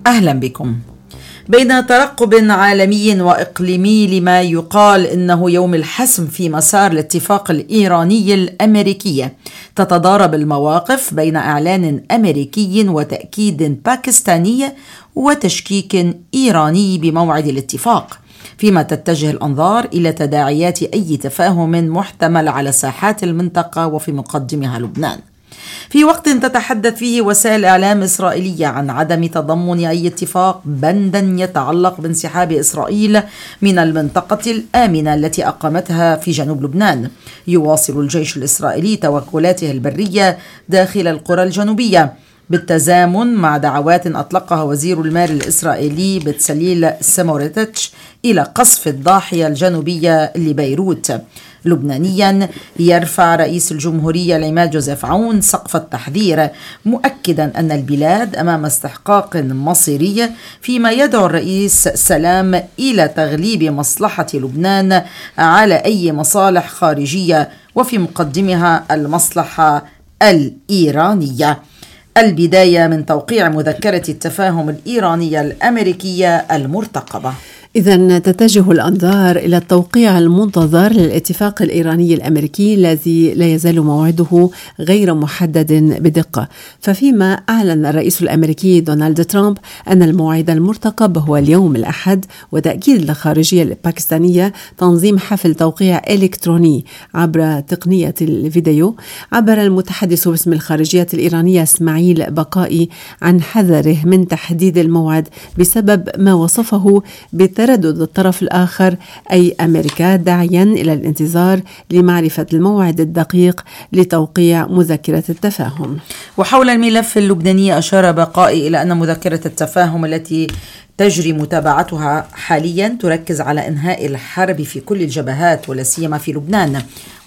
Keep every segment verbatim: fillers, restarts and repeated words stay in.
أهلا بكم. بين ترقب عالمي وإقليمي لما يقال إنه يوم الحسم في مسار الاتفاق الإيراني الأمريكي، تتضارب المواقف بين إعلان أمريكي وتأكيد باكستاني وتشكيك إيراني بموعد الاتفاق، فيما تتجه الأنظار إلى تداعيات أي تفاهم محتمل على ساحات المنطقة وفي مقدمها لبنان، في وقت تتحدث فيه وسائل إعلام إسرائيلية عن عدم تضمن أي اتفاق بندا يتعلق بانسحاب إسرائيل من المنطقة الآمنة التي أقامتها في جنوب لبنان. يواصل الجيش الإسرائيلي توغلاته البرية داخل القرى الجنوبية بالتزامن مع دعوات أطلقها وزير المال الإسرائيلي بتسليل سموريتش إلى قصف الضاحية الجنوبية لبيروت. لبنانيا، يرفع رئيس الجمهورية العماد جوزيف عون سقف التحذير، مؤكدا أن البلاد أمام استحقاق مصيري، فيما يدعو الرئيس سلام إلى تغليب مصلحة لبنان على أي مصالح خارجية، وفي مقدمها المصلحة الإيرانية. البداية من توقيع مذكرة التفاهم الإيرانية الأمريكية المرتقبة. إذن تتجه الأنظار إلى التوقيع المنتظر للاتفاق الإيراني الأمريكي الذي لا يزال موعده غير محدد بدقة. ففيما أعلن الرئيس الأمريكي دونالد ترامب أن الموعد المرتقب هو اليوم الأحد، وتأكيد الخارجية الباكستانية تنظيم حفل توقيع إلكتروني عبر تقنية الفيديو، عبر المتحدث باسم الخارجية الإيرانية إسماعيل بقائي عن حذره من تحديد الموعد بسبب ما وصفه بتردد الطرف الآخر أي أمريكا، داعيا إلى الانتظار لمعرفة الموعد الدقيق لتوقيع مذكرة التفاهم. وحول الملف اللبناني، أشار بقائي إلى أن مذكرة التفاهم التي تجري متابعتها حاليا تركز على إنهاء الحرب في كل الجبهات ولا سيما في لبنان.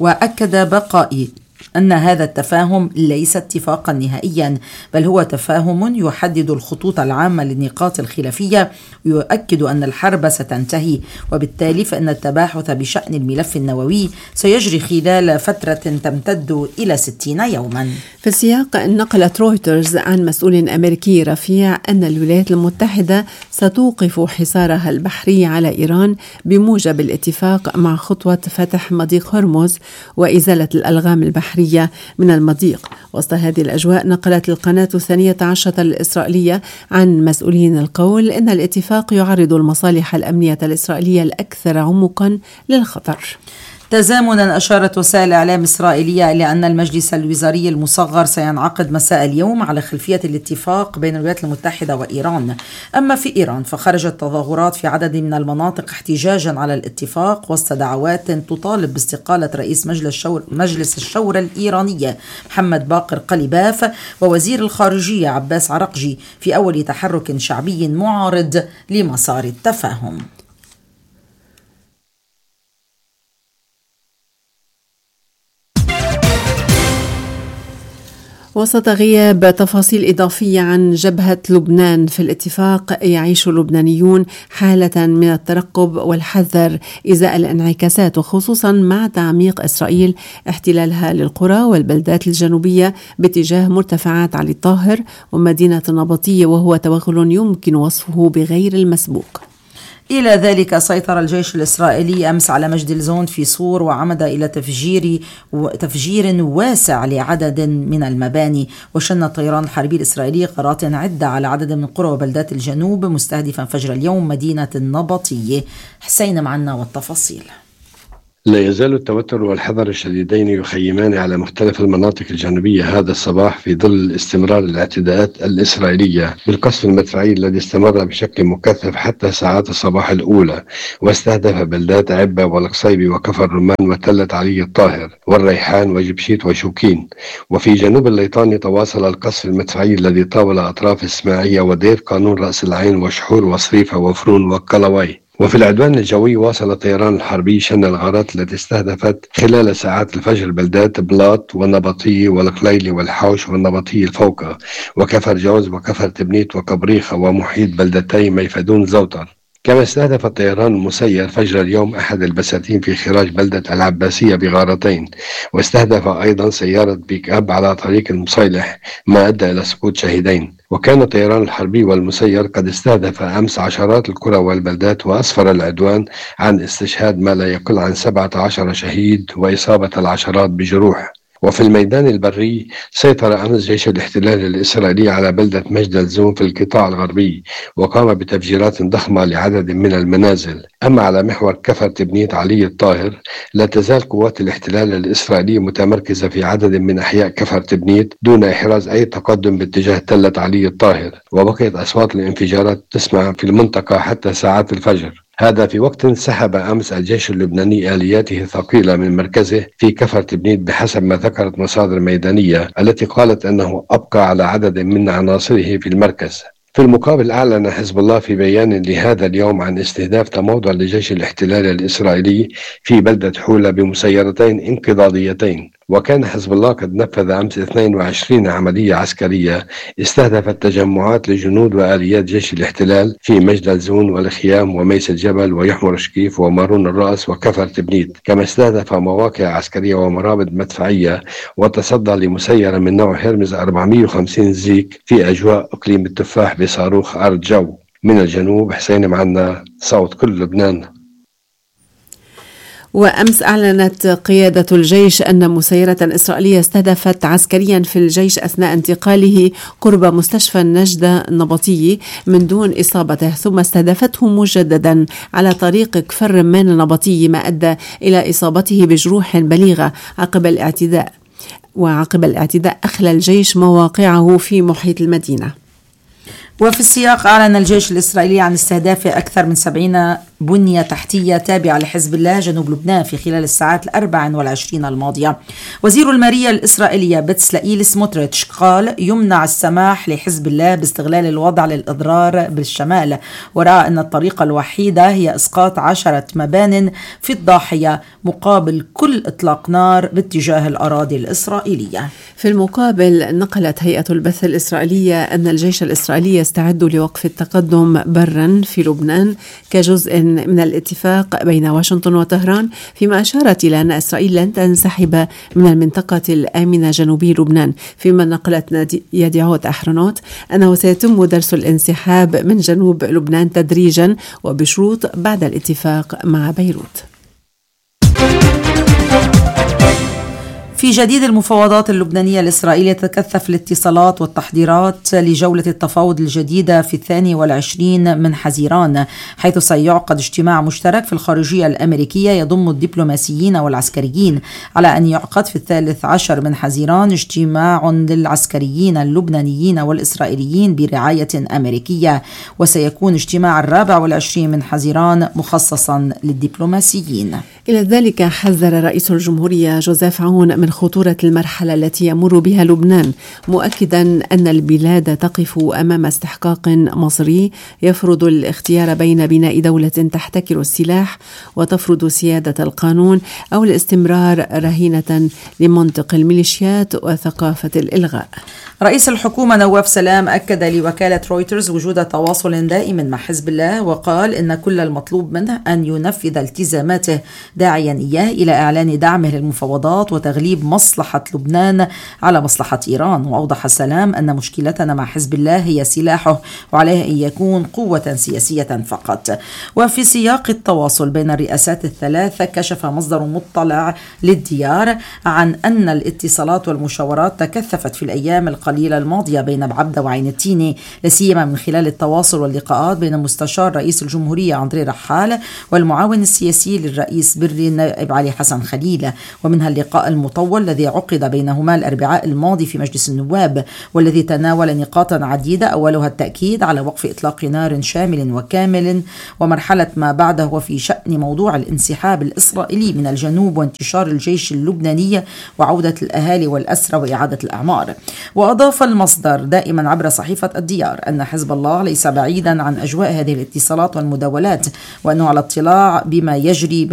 وأكد بقائي أن هذا التفاهم ليس اتفاقا نهائيا، بل هو تفاهم يحدد الخطوط العامة للنقاط الخلافية، ويؤكد أن الحرب ستنتهي، وبالتالي فإن التباحث بشأن الملف النووي سيجري خلال فترة تمتد إلى ستين يوما. في السياق، نقلت رويترز عن مسؤول أمريكي رفيع أن الولايات المتحدة ستوقف حصارها البحري على إيران بموجب الاتفاق، مع خطوة فتح مضيق هرمز وإزالة الألغام البحرية من المضيق. وسط هذه الأجواء، نقلت القناة الثانية عشرة الإسرائيلية عن مسؤولين القول إن الاتفاق يعرض المصالح الأمنية الإسرائيلية الأكثر عمقا للخطر. تزامنا، أشارت وسائل إعلام إسرائيلية إلى أن المجلس الوزاري المصغر سينعقد مساء اليوم على خلفية الاتفاق بين الولايات المتحدة وإيران. أما في إيران، فخرجت تظاهرات في عدد من المناطق احتجاجا على الاتفاق، وسط دعوات تطالب باستقالة رئيس مجلس الشورى, مجلس الشورى الإيرانية محمد باقر قليباف ووزير الخارجية عباس عرقجي، في أول تحرك شعبي معارض لمسار التفاهم. وسط غياب تفاصيل إضافية عن جبهة لبنان في الاتفاق، يعيش اللبنانيون حالة من الترقب والحذر إزاء الانعكاسات، وخصوصا مع تعميق إسرائيل احتلالها للقرى والبلدات الجنوبية باتجاه مرتفعات علي الطاهر ومدينة النبطية، وهو توغل يمكن وصفه بغير المسبوق. إلى ذلك، سيطر الجيش الإسرائيلي أمس على مجد الزون في صور، وعمد إلى تفجير تفجير واسع لعدد من المباني. وشن الطيران الحربي الإسرائيلي غارات عدة على عدد من قرى وبلدات الجنوب، مستهدفا فجر اليوم مدينة النبطية. حسين معنا والتفاصيل. لا يزال التوتر والحذر الشديدين يخيمان على مختلف المناطق الجنوبية هذا الصباح، في ظل استمرار الاعتداءات الإسرائيلية بالقصف المدفعي الذي استمر بشكل مكثف حتى ساعات الصباح الأولى، واستهدف بلدات عبة والقصيبي وكفر الرمان وتلة علي الطاهر والريحان وجبشيت وشوكين. وفي جنوب الليطاني تواصل القصف المدفعي الذي طاول أطراف إسماعيلية ودير قانون رأس العين وشحور وصريفة وفرون وقلوي. وفي العدوان الجوي، واصل الطيران الحربي شن الغارات التي استهدفت خلال ساعات الفجر بلدات بلاط والنبطية والقليلي والحوش والنبطية الفوقة وكفر جوز وكفر تبنيت وكبريخة ومحيط بلدتي ميفدون زوطر. كما استهدف الطيران المسير فجر اليوم أحد البساتين في خراج بلدة العباسية بغارتين، واستهدف أيضا سيارة بيك أب على طريق المصيلح ما أدى إلى سقوط شهيدين. وكان الطيران الحربي والمسير قد استهدف أمس عشرات القرى والبلدات، وأسفر العدوان عن استشهاد ما لا يقل عن سبعة عشر شهيد وإصابة العشرات بجروح. وفي الميدان البري سيطر أمس جيش الاحتلال الإسرائيلي على بلدة مجدل زوم في القطاع الغربي، وقام بتفجيرات ضخمة لعدد من المنازل. أما على محور كفر تبنيت علي الطاهر لا تزال قوات الاحتلال الإسرائيلي متمركزة في عدد من أحياء كفر تبنيت دون إحراز أي تقدم باتجاه تلة علي الطاهر، وبقيت أصوات الانفجارات تسمع في المنطقة حتى ساعات الفجر. هذا في وقت سحب أمس الجيش اللبناني آلياته الثقيلة من مركزه في كفر تبنيت بحسب ما ذكرت مصادر ميدانية التي قالت أنه أبقى على عدد من عناصره في المركز. في المقابل أعلن حزب الله في بيان لهذا اليوم عن استهداف تموضع لجيش الاحتلال الإسرائيلي في بلدة حولة بمسيرتين انقضاضيتين. وكان حزب الله قد نفذ أمس اثنين وعشرين عملية عسكرية استهدفت تجمعات لجنود وآليات جيش الاحتلال في مجدل زون والخيام وميس الجبل ويحمر شكيف ومارون الرأس وكفر تبنيت، كما استهدف مواقع عسكرية ومرابط مدفعية، وتصدى لمسيرة من نوع هيرمز أربعمئة وخمسين زيك في أجواء إقليم التفاح بصاروخ أرض جو. من الجنوب حسين معنا، صوت كل لبنان. وأمس أعلنت قيادة الجيش أن مسيرة إسرائيلية استهدفت عسكريا في الجيش أثناء انتقاله قرب مستشفى النجدة النبطي من دون إصابته، ثم استهدفته مجددا على طريق كفر رمان النبطي ما أدى إلى إصابته بجروح بليغة عقب الاعتداء. وعقب الاعتداء أخلى الجيش مواقعه في محيط المدينة. وفي السياق أعلن الجيش الإسرائيلي عن استهداف أكثر من سبعين بنية تحتية تابعة لحزب الله جنوب لبنان في خلال الساعات الأربع والعشرين الماضية. وزير المالية الإسرائيلية بتسلائيل سموتريتش قال يمنع السماح لحزب الله باستغلال الوضع للإضرار بالشمال، ورأى أن الطريقة الوحيدة هي إسقاط عشرة مبان في الضاحية مقابل كل إطلاق نار باتجاه الأراضي الإسرائيلية. في المقابل نقلت هيئة البث الإسرائيلية أن الجيش الإسرائيلي يستعد لوقف التقدم برا في لبنان كجزء من الاتفاق بين واشنطن وطهران، فيما أشارت إلى أن إسرائيل لن تنسحب من المنطقة الآمنة جنوبي لبنان، فيما نقلت يديعوت أحرنوت أنه سيتم درس الانسحاب من جنوب لبنان تدريجا وبشروط بعد الاتفاق مع بيروت. في جديد المفاوضات اللبنانية الإسرائيلية تتكثف الاتصالات والتحضيرات لجولة التفاوض الجديدة في الثاني والعشرين من حزيران، حيث سيعقد اجتماع مشترك في الخارجية الأمريكية يضم الدبلوماسيين والعسكريين، على أن يعقد في الثالث عشر من حزيران اجتماع للعسكريين اللبنانيين والإسرائيليين برعاية أمريكية، وسيكون اجتماع الرابع والعشرين من حزيران مخصصا للدبلوماسيين. إلى ذلك حذر رئيس الجمهورية جوزيف عون من خطورة المرحلة التي يمر بها لبنان، مؤكدا أن البلاد تقف أمام استحقاق مصري يفرض الاختيار بين بناء دولة تحتكر السلاح وتفرض سيادة القانون أو الاستمرار رهينة لمنطق الميليشيات وثقافة الإلغاء. رئيس الحكومة نواف سلام أكد لوكالة رويترز وجود تواصل دائم مع حزب الله، وقال إن كل المطلوب منه أن ينفذ التزاماته، داعيا إياه إلى إعلان دعمه للمفاوضات وتغليب مصلحة لبنان على مصلحة إيران. وأوضح سلام أن مشكلتنا مع حزب الله هي سلاحه، وعليه أن يكون قوة سياسية فقط. وفي سياق التواصل بين الرئاسات الثلاثة، كشف مصدر مطلع للديار عن أن الاتصالات والمشاورات تكثفت في الأيام القليلة الماضية بين بعبدة وعين التيني، لاسيما من خلال التواصل واللقاءات بين مستشار رئيس الجمهورية أندري رحال والمعاون السياسي للرئيس بري النائب علي حسن خليل، ومنها اللقاء المطول الذي عقد بينهما الأربعاء الماضي في مجلس النواب، والذي تناول نقاطا عديدة، أولها التأكيد على وقف إطلاق نار شامل وكامل ومرحلة ما بعده، وفي شأن موضوع الانسحاب الإسرائيلي من الجنوب وانتشار الجيش اللبناني وعودة الأهالي والأسرى وإعادة الأعمار. وأضاف المصدر دائما عبر صحيفة الديار أن حزب الله ليس بعيدا عن أجواء هذه الاتصالات والمداولات، وأنه على اطلاع بما يجري بين بعبدة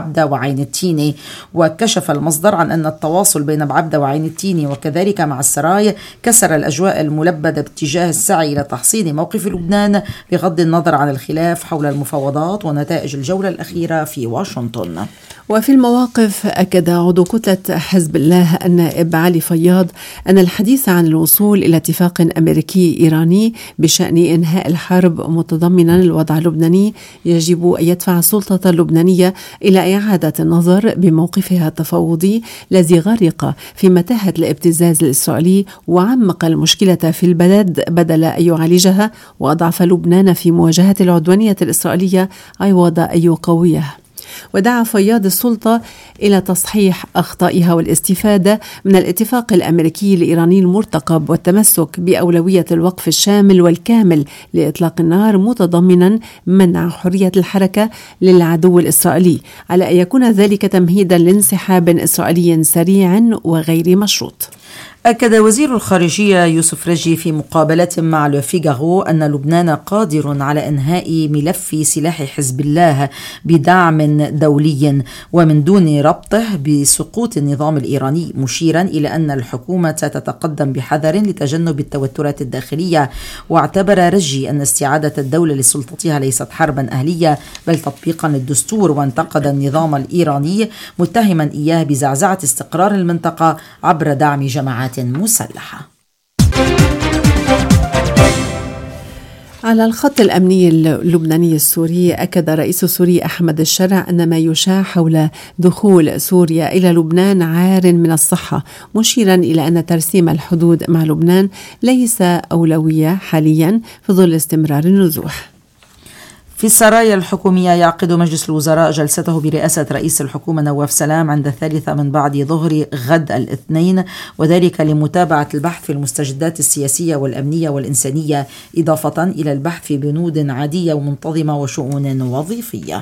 بعبدة وعين التيني. وكشف المصدر عن أن التواصل بين بعبدة وعين التيني وكذلك مع السراي كسر الأجواء الملبدة باتجاه السعي إلى تحصين موقف لبنان بغض النظر عن الخلاف حول المفاوضات ونتائج الجولة الأخيرة في واشنطن. وفي المواقف أكد عضو كتلة حزب الله النائب علي فياض أن الحديث عن الوصول إلى اتفاق أمريكي إيراني بشأن إنهاء الحرب متضمنا الوضع اللبناني يجب أن يدفع السلطة اللبنانية إلى إعادة النظر بموقفها التفاوضي الذي غرق في متاهة الابتزاز الإسرائيلي وعمق المشكلة في البلد بدل أن يعالجها، وأضعف لبنان في مواجهة العدوانية الإسرائيلية عوض أن يقويه. ودعا فياض السلطة إلى تصحيح أخطائها والاستفادة من الاتفاق الأمريكي الإيراني المرتقب والتمسك بأولوية الوقف الشامل والكامل لإطلاق النار متضمنا منع حرية الحركة للعدو الإسرائيلي، على أن يكون ذلك تمهيدا لانسحاب إسرائيلي سريع وغير مشروط. أكد وزير الخارجية يوسف رجي في مقابلة مع لو فيغارو أن لبنان قادر على إنهاء ملف سلاح حزب الله بدعم دولي ومن دون ربطه بسقوط النظام الإيراني، مشيرا إلى أن الحكومة تتقدم بحذر لتجنب التوترات الداخلية. واعتبر رجي أن استعادة الدولة لسلطتها ليست حربا أهلية بل تطبيقا للدستور، وانتقد النظام الإيراني متهما إياه بزعزعة استقرار المنطقة عبر دعم جماعات مسلحة. على الخط الأمني اللبناني السوري، أكد رئيس سوريا أحمد الشرع أن ما يشاع حول دخول سوريا إلى لبنان عار من الصحة، مشيرا إلى أن ترسيم الحدود مع لبنان ليس أولوية حاليا في ظل استمرار النزوح. في السرايا الحكومية يعقد مجلس الوزراء جلسته برئاسة رئيس الحكومة نواف سلام عند الثالثة من بعد ظهر غد الاثنين، وذلك لمتابعة البحث في المستجدات السياسية والأمنية والإنسانية، إضافة إلى البحث في بنود عادية ومنتظمة وشؤون وظيفية.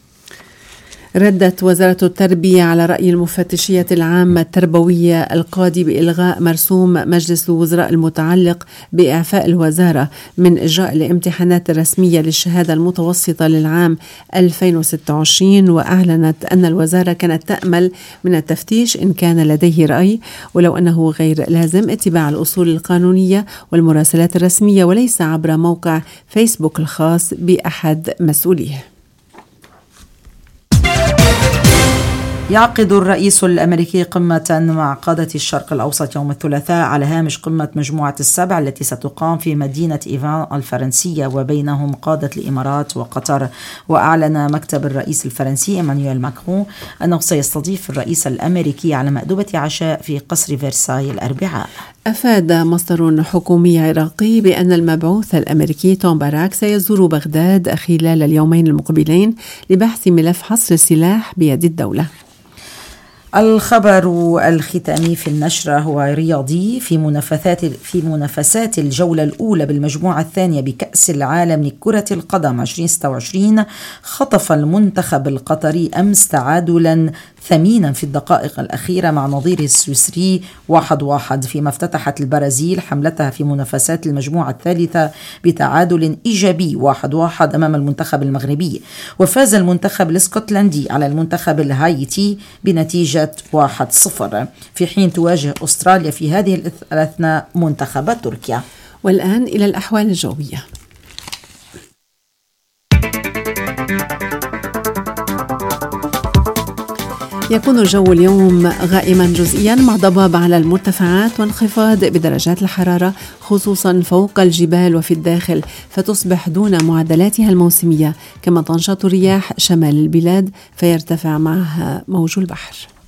ردت وزارة التربية على رأي المفتشية العامة التربوية القاضي بإلغاء مرسوم مجلس الوزراء المتعلق بإعفاء الوزارة من إجراء الامتحانات الرسمية للشهادة المتوسطة للعام ألفين وستة وعشرين، وأعلنت أن الوزارة كانت تأمل من التفتيش إن كان لديه رأي، ولو أنه غير لازم اتباع الأصول القانونية والمراسلات الرسمية وليس عبر موقع فيسبوك الخاص بأحد مسؤوليه. يعقد الرئيس الأمريكي قمة مع قادة الشرق الأوسط يوم الثلاثاء على هامش قمة مجموعة السبع التي ستقام في مدينة إيفان الفرنسية، وبينهم قادة الإمارات وقطر. وأعلن مكتب الرئيس الفرنسي إيمانويل ماكرون أنه سيستضيف الرئيس الأمريكي على مأدبة عشاء في قصر فرساي الأربعاء. أفاد مصدر حكومي عراقي بأن المبعوث الأمريكي توم باراك سيزور بغداد خلال اليومين المقبلين لبحث ملف حصر السلاح بيد الدولة. الخبر الختامي في النشرة هو رياضي. في منافسات في منافسات الجولة الأولى بالمجموعة الثانية بكأس العالم لكرة القدم ألفين وستة وعشرين خطف المنتخب القطري أمس تعادلا ثمينا في الدقائق الأخيرة مع نظيره السويسري واحد واحد، فيما افتتحت البرازيل حملتها في منافسات المجموعة الثالثة بتعادل إيجابي واحد واحد أمام المنتخب المغربي. وفاز المنتخب الاسكتلندي على المنتخب الهايتي بنتيجة واحد صفر، في حين تواجه أستراليا في هذه الأثناء منتخب تركيا. والآن إلى الأحوال الجوية. يكون الجو اليوم غائما جزئيا مع ضباب على المرتفعات وانخفاض بدرجات الحرارة خصوصا فوق الجبال وفي الداخل، فتصبح دون معدلاتها الموسمية، كما تنشط رياح شمال البلاد فيرتفع معها موج البحر.